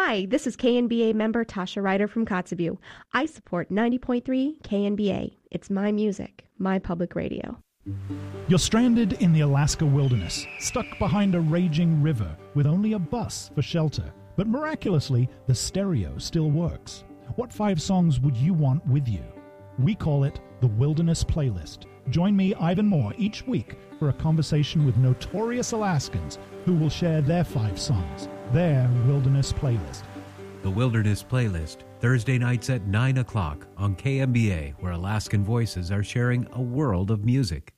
Hi, this is KNBA member Tasha Ryder from Kotzebue. I support 90.3 KNBA. It's my music, my public radio. You're stranded in the Alaska wilderness, stuck behind a raging river with only a bus for shelter. But miraculously, the stereo still works. What 5 songs would you want with you? We call it the Wilderness Playlist. Join me, Ivan Moore, each week for a conversation with notorious Alaskans who will share their 5 songs, their Wilderness Playlist. The Wilderness Playlist, Thursday nights at 9 o'clock on KMBA, where Alaskan voices are sharing a world of music.